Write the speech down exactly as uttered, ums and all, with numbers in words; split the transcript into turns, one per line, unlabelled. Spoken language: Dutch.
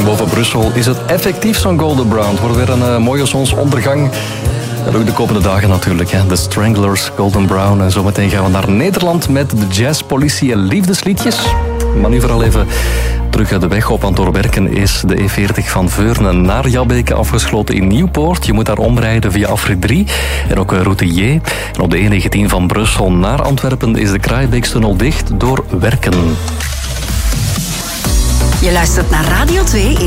boven Brussel is het effectief zo'n Golden Brown. Het wordt weer een uh, mooie zonsondergang. En ook de komende dagen natuurlijk. Hè. De Stranglers, Golden Brown. En zometeen gaan we naar Nederland met de jazzpolitie en liefdesliedjes. Maar nu vooral even terug de weg op, want door werken is de E veertig van Veurne naar Jabbeke afgesloten in Nieuwpoort. Je moet daar omrijden via afrit drie en ook route J. En op de E negentien van Brussel naar Antwerpen is de Kraaibeekstunnel dicht door werken.
Je luistert naar Radio twee